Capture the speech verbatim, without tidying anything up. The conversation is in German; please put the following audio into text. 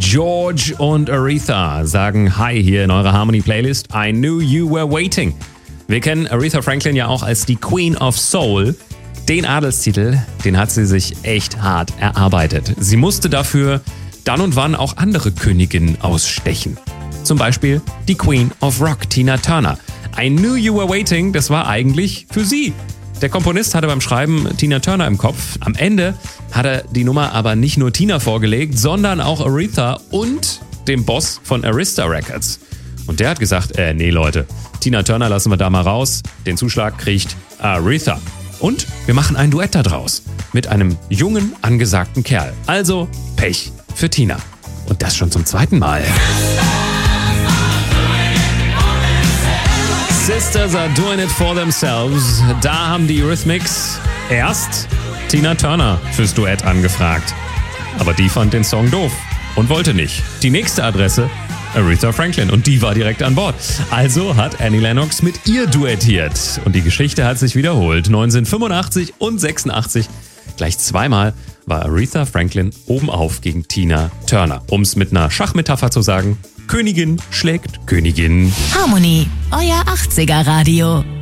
George und Aretha sagen Hi hier in eurer Harmony-Playlist. I knew you were waiting. Wir kennen Aretha Franklin ja auch als die Queen of Soul. Den Adelstitel, den hat sie sich echt hart erarbeitet. Sie musste dafür dann und wann auch andere Königinnen ausstechen. Zum Beispiel die Queen of Rock, Tina Turner. I knew you were waiting, das war eigentlich für sie. Der Komponist hatte beim Schreiben Tina Turner im Kopf. Am Ende hat er die Nummer aber nicht nur Tina vorgelegt, sondern auch Aretha und dem Boss von Arista Records. Und der hat gesagt, äh, nee Leute, Tina Turner lassen wir da mal raus. Den Zuschlag kriegt Aretha. Und wir machen ein Duett da draus. Mit einem jungen, angesagten Kerl. Also Pech für Tina. Und das schon zum zweiten Mal. Sisters are doing it for themselves. Da haben die Eurythmics erst Tina Turner fürs Duett angefragt. Aber die fand den Song doof und wollte nicht. Die nächste Adresse, Aretha Franklin. Und die war direkt an Bord. Also hat Annie Lennox mit ihr duettiert. Und die Geschichte hat sich wiederholt. neunzehnhundertfünfundachtzig und sechsundachtzig. Gleich zweimal war Aretha Franklin oben auf gegen Tina Turner. Um es mit einer Schachmetapher zu sagen, Königin schlägt Königin. Harmony, euer achtziger Radio.